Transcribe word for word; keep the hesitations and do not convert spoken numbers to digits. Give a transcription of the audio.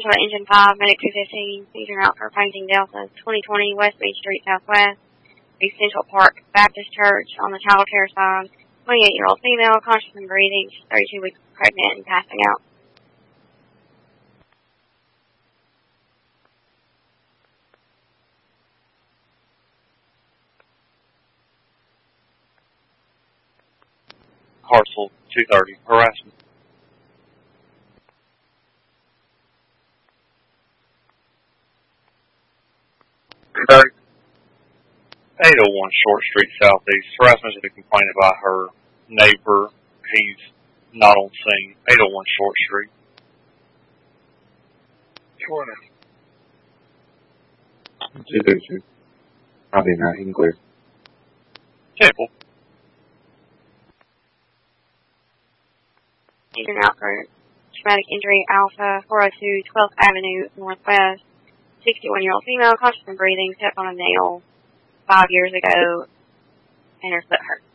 Central Engine five, Medic two fifteen, user out for painting Delta, twenty twenty West Beach Street Southwest, East Central Park Baptist Church on the child care side, twenty-eight-year-old female, conscious and breathing, she's thirty-two weeks pregnant and passing out. Hartsel, two thirty, harassment. Thirty. eight oh one Short Street Southeast, harassment is a complaint about her neighbor. He's not on scene. eight oh one Short Street. twenty. two thirty-two. I'll be now, he can clear. Temple. User out for traumatic injury Alpha, four oh two twelfth Avenue Northwest, sixty-one-year-old female, conscious and breathing, stepped on a nail five years ago, and her foot hurt.